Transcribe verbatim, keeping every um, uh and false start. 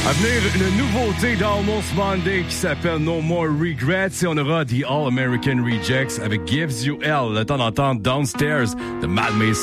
À venir, une nouveauté d'Almost Monday qui s'appelle No More Regrets et on aura The All American Rejects avec Gives You Hell. Le temps d'entendre Downstairs de Mad Mason.